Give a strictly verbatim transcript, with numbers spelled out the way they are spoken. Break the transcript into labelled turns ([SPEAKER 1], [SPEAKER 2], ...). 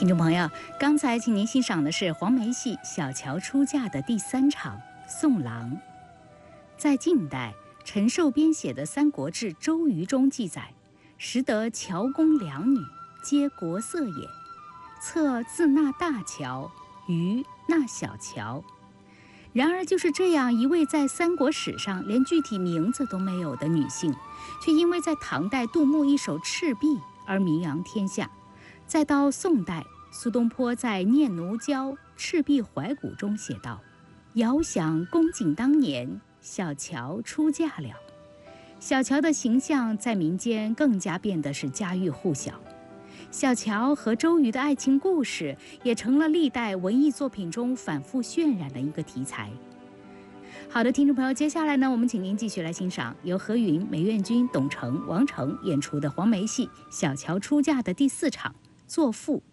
[SPEAKER 1] 听众朋友，刚才请您欣赏的是黄梅戏《小乔出嫁》的第三场《送郎》。在近代，陈寿编写的《三国志·周瑜》中记载：“时得乔公两女，皆国色也。策自纳大乔，瑜纳小乔。”然而，就是这样一位在三国史上连具体名字都没有的女性，却因为在唐代杜牧一首《赤壁》而名扬天下。再到宋代，苏东坡在《念奴娇·赤壁怀古》中写道：“遥想公瑾当年，小乔出嫁了。”小乔的形象在民间更加变得是家喻户晓。小乔和周瑜的爱情故事也成了历代文艺作品中反复渲染的一个题材。好的，听众朋友，接下来呢，我们请您继续来欣赏由何云、梅艳君、董成、王成演出的黄梅戏《小乔出嫁》的第四场《作赋》。